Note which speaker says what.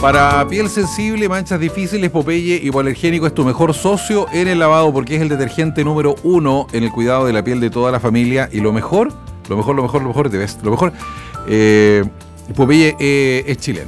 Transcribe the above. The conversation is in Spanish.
Speaker 1: Para piel sensible, manchas difíciles, Popeye hipoalergénico es tu mejor socio en el lavado porque es el detergente número 1 en el cuidado de la piel de toda la familia. Y lo mejor, Popeye es chileno.